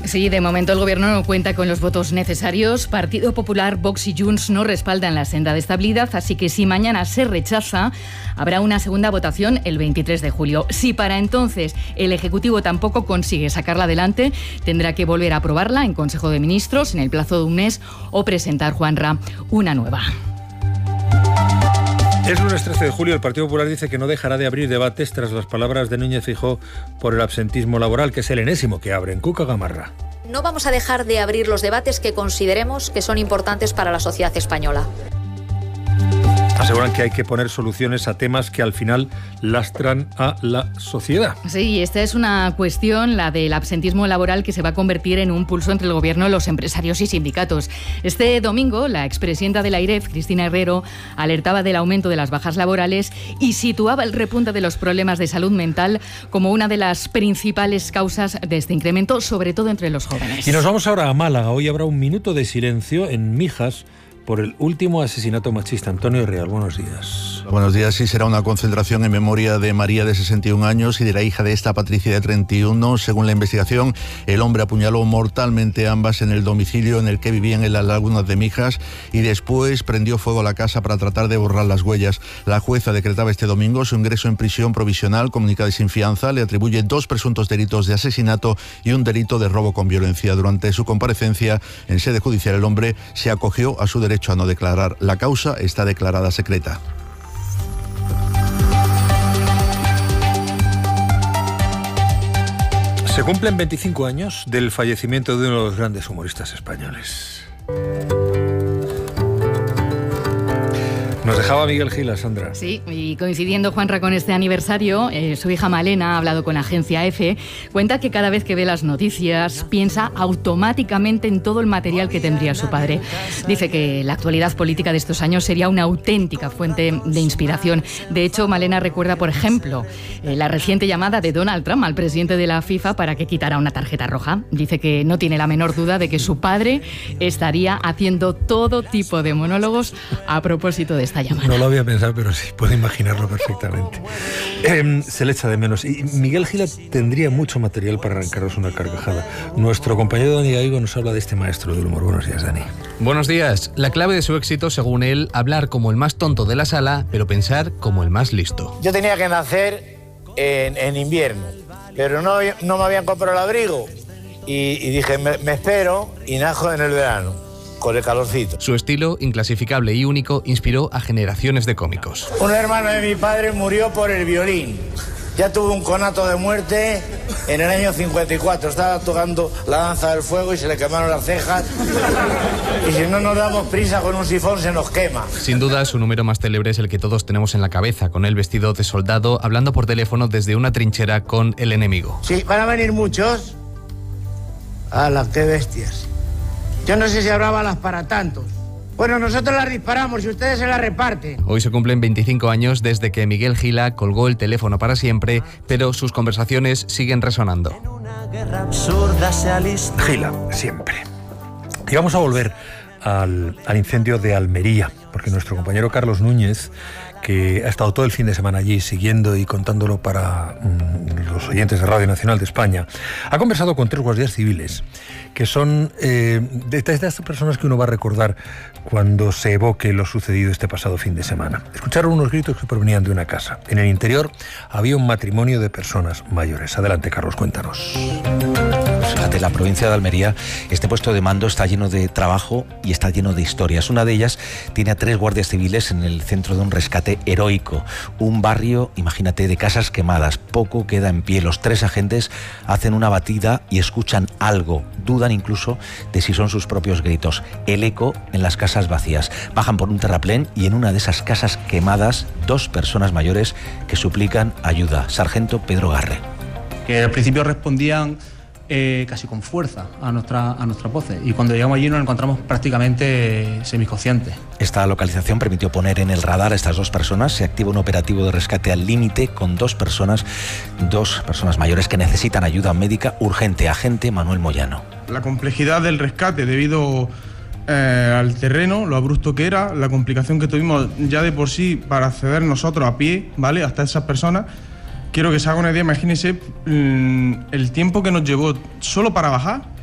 Sí, de momento el Gobierno no cuenta con los votos necesarios. Partido Popular, Vox y Junts no respaldan la senda de estabilidad, así que si mañana se rechaza, habrá una segunda votación el 23 de julio. Si para entonces el Ejecutivo tampoco consigue sacarla adelante, tendrá que volver a aprobarla en Consejo de Ministros en el plazo de un mes o presentar, Juanra, una nueva. Es lunes 13 de julio. El Partido Popular dice que no dejará de abrir debates tras las palabras de Núñez Feijóo por el absentismo laboral, que es el enésimo que abre en Cuca Gamarra. No vamos a dejar de abrir los debates que consideremos que son importantes para la sociedad española. Aseguran que hay que poner soluciones a temas que al final lastran a la sociedad. Sí, esta es una cuestión, la del absentismo laboral, que se va a convertir en un pulso entre el Gobierno, los empresarios y sindicatos. Este domingo, la expresidenta de la AIREF, Cristina Herrero, alertaba del aumento de las bajas laborales y situaba el repunte de los problemas de salud mental como una de las principales causas de este incremento, sobre todo entre los jóvenes. Y nos vamos ahora a Málaga. Hoy habrá un minuto de silencio en Mijas por el último asesinato machista. Antonio Real, buenos días. Buenos días. Sí, será una concentración en memoria de María, de 61 años, y de la hija de esta, Patricia, de 31. Según la investigación, el hombre apuñaló mortalmente a ambas en el domicilio en el que vivían en las Lagunas de Mijas y después prendió fuego a la casa para tratar de borrar las huellas. La jueza decretaba este domingo su ingreso en prisión provisional, comunicada y sin fianza. Le atribuye 2 presuntos delitos de asesinato y un delito de robo con violencia. Durante su comparecencia en sede judicial, el hombre se acogió a su derecho a no declarar. La causa está declarada secreta. Se cumplen 25 años del fallecimiento de uno de los grandes humoristas españoles. Nos dejaba Miguel Gila, Sandra. Sí, y coincidiendo, Juanra, con este aniversario, su hija Malena ha hablado con la agencia EFE, cuenta que cada vez que ve las noticias piensa automáticamente en todo el material que tendría su padre. Dice que la actualidad política de estos años sería una auténtica fuente de inspiración. De hecho, Malena recuerda, por ejemplo, la reciente llamada de Donald Trump al presidente de la FIFA para que quitara una tarjeta roja. Dice que no tiene la menor duda de que su padre estaría haciendo todo tipo de monólogos a propósito de esta llamada. No lo había pensado, pero sí, puedo imaginarlo perfectamente. Se le echa de menos. Y Miguel Gila tendría mucho material para arrancaros una carcajada. Nuestro compañero Dani Gaigo nos habla de este maestro del humor. Buenos días, Dani. Buenos días. La clave de su éxito, según él, hablar como el más tonto de la sala, pero pensar como el más listo. Yo tenía que nacer en invierno, pero no me habían comprado el abrigo. Y dije, me espero y najo en el verano, con el calorcito. Su estilo, inclasificable y único, inspiró a generaciones de cómicos. Un hermano de mi padre murió por el violín. Ya tuvo un conato de muerte en el año 54. Estaba tocando la danza del fuego y se le quemaron las cejas. Y si no nos damos prisa con un sifón, se nos quema. Sin duda, su número más célebre es el que todos tenemos en la cabeza, con él vestido de soldado, hablando por teléfono desde una trinchera con el enemigo. Sí, van a venir muchos. ¡Hala, qué bestias! Yo no sé si habrá balas para tantos. Bueno, nosotros las disparamos y ustedes se las reparten. Hoy se cumplen 25 años desde que Miguel Gila colgó el teléfono para siempre, pero sus conversaciones siguen resonando. Gila, siempre. Y vamos a volver al incendio de Almería, porque nuestro compañero Carlos Núñez, que ha estado todo el fin de semana allí siguiendo y contándolo para los oyentes de Radio Nacional de España, ha conversado con 3 guardias civiles que son de estas personas que uno va a recordar cuando se evoque lo sucedido este pasado fin de semana. Escucharon unos gritos que provenían de una casa. En el interior había un matrimonio de personas mayores. Adelante, Carlos, cuéntanos. Fíjate, la provincia de Almería, este puesto de mando está lleno de trabajo y está lleno de historias. Una de ellas tiene a 3 guardias civiles en el centro de un rescate heroico. Un barrio, imagínate, de casas quemadas. Poco queda en pie. Los 3 agentes hacen una batida y escuchan algo. Dudan incluso de si son sus propios gritos. El eco en las casas vacías. Bajan por un terraplén y en una de esas casas quemadas, 2 personas mayores que suplican ayuda. Sargento Pedro Garre. Que al principio respondían casi con fuerza a nuestras voces, y cuando llegamos allí nos encontramos prácticamente semiconscientes. Esta localización permitió poner en el radar a estas 2 personas. Se activa un operativo de rescate al límite con 2 personas mayores que necesitan ayuda médica urgente. Agente Manuel Moyano. La complejidad del rescate debido al terreno, lo abrupto que era, la complicación que tuvimos ya de por sí para acceder nosotros a pie, ¿vale?, hasta esas personas. Quiero que se haga una idea, imagínense el tiempo que nos llevó solo para bajar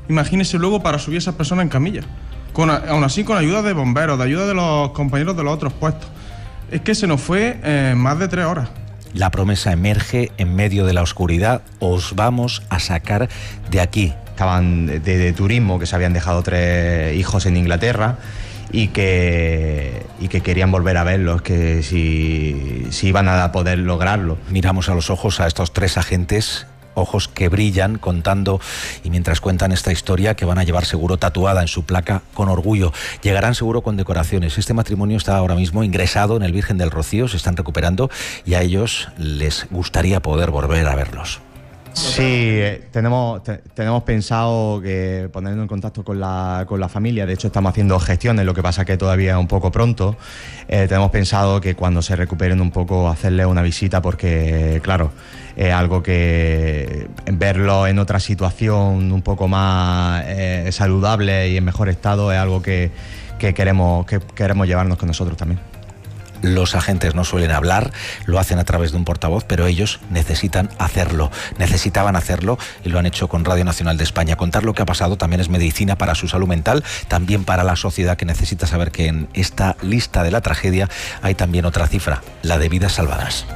Imagínese luego para subir a esas personas en camilla. Aún así, con ayuda de bomberos, de ayuda de los compañeros de los otros puestos. Es que se nos fue más de 3 horas. La promesa emerge en medio de la oscuridad. Os vamos a sacar de aquí. Estaban de turismo, que se habían dejado 3 hijos en Inglaterra y que querían volver a verlos, que si iban a poder lograrlo. Miramos a los ojos a estos 3 agentes, ojos que brillan contando y mientras cuentan esta historia que van a llevar seguro tatuada en su placa con orgullo. Llegarán seguro con decoraciones. Este matrimonio está ahora mismo ingresado en el Virgen del Rocío, se están recuperando y a ellos les gustaría poder volver a verlos. Sí, tenemos pensado que ponernos en contacto con la familia. De hecho, estamos haciendo gestiones, lo que pasa que todavía es un poco pronto. Tenemos pensado que cuando se recuperen un poco hacerles una visita, porque claro, es algo que verlo en otra situación un poco más saludable y en mejor estado es algo que queremos llevarnos con nosotros también. Los agentes no suelen hablar, lo hacen a través de un portavoz, pero ellos necesitaban hacerlo y lo han hecho con Radio Nacional de España. Contar lo que ha pasado también es medicina para su salud mental, también para la sociedad, que necesita saber que en esta lista de la tragedia hay también otra cifra, la de vidas salvadas.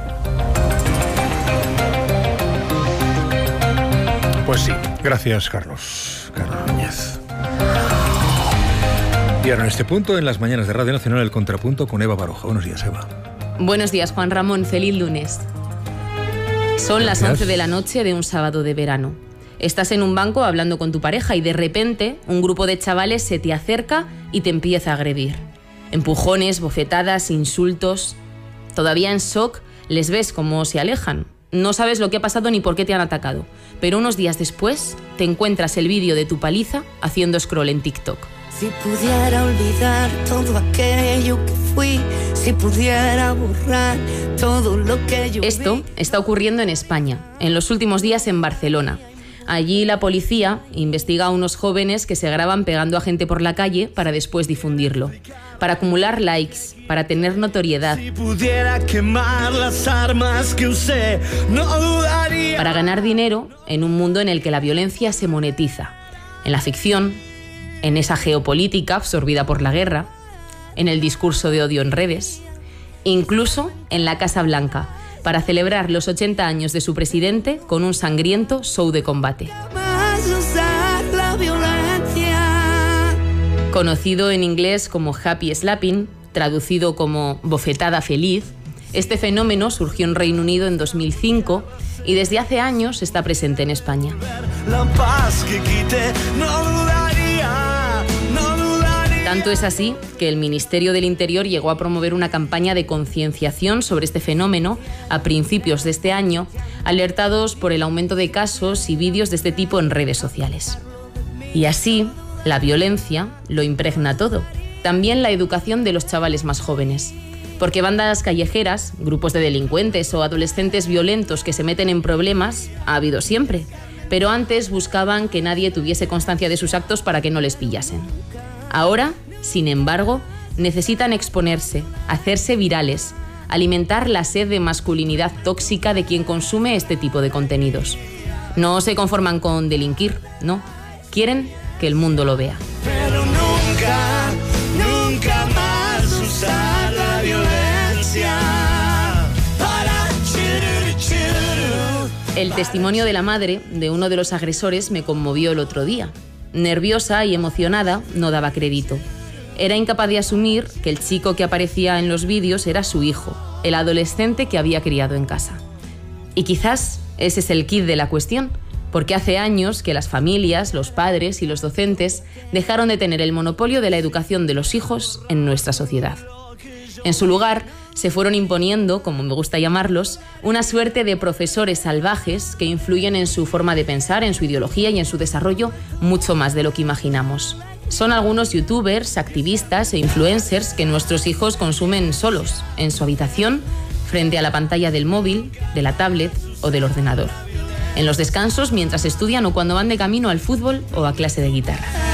Pues sí, gracias Carlos Núñez. Y ahora en este punto, en las mañanas de Radio Nacional, el contrapunto con Eva Baroja. Buenos días, Eva. Buenos días, Juan Ramón. Feliz lunes. Son las 11 de la noche de un sábado de verano. Estás en un banco hablando con tu pareja y de repente un grupo de chavales se te acerca y te empieza a agredir. Empujones, bofetadas, insultos. Todavía en shock les ves cómo se alejan. No sabes lo que ha pasado ni por qué te han atacado. Pero unos días después te encuentras el vídeo de tu paliza haciendo scroll en TikTok. Si pudiera olvidar todo aquello que fui, si pudiera borrar todo lo que yo vi. Esto está ocurriendo en España, en los últimos días en Barcelona. Allí la policía investiga a unos jóvenes que se graban pegando a gente por la calle para después difundirlo, para acumular likes, para tener notoriedad. Si pudiera quemar las armas que usé, no dudaría. Para ganar dinero en un mundo en el que la violencia se monetiza. En la ficción, en esa geopolítica absorbida por la guerra, en el discurso de odio en redes, incluso en la Casa Blanca, para celebrar los 80 años de su presidente con un sangriento show de combate. Conocido en inglés como Happy Slapping, traducido como bofetada feliz, este fenómeno surgió en Reino Unido en 2005 y desde hace años está presente en España. La paz que quité, no dudaría, no dudaría. Tanto es así que el Ministerio del Interior llegó a promover una campaña de concienciación sobre este fenómeno a principios de este año, alertados por el aumento de casos y vídeos de este tipo en redes sociales. Y así, la violencia lo impregna todo, también la educación de los chavales más jóvenes. Porque bandas callejeras, grupos de delincuentes o adolescentes violentos que se meten en problemas, ha habido siempre. Pero antes buscaban que nadie tuviese constancia de sus actos para que no les pillasen. Ahora, sin embargo, necesitan exponerse, hacerse virales, alimentar la sed de masculinidad tóxica de quien consume este tipo de contenidos. No se conforman con delinquir, no. Quieren que el mundo lo vea. Pero nunca más usar la violencia para El testimonio de la madre de uno de los agresores me conmovió el otro día. Nerviosa y emocionada, no daba crédito. Era incapaz de asumir que el chico que aparecía en los vídeos era su hijo, el adolescente que había criado en casa. Y quizás ese es el quid de la cuestión, porque hace años que las familias, los padres y los docentes dejaron de tener el monopolio de la educación de los hijos en nuestra sociedad. En su lugar, se fueron imponiendo, como me gusta llamarlos, una suerte de profesores salvajes que influyen en su forma de pensar, en su ideología y en su desarrollo mucho más de lo que imaginamos. Son algunos youtubers, activistas e influencers que nuestros hijos consumen solos, en su habitación, frente a la pantalla del móvil, de la tablet o del ordenador. En los descansos, mientras estudian o cuando van de camino al fútbol o a clase de guitarra.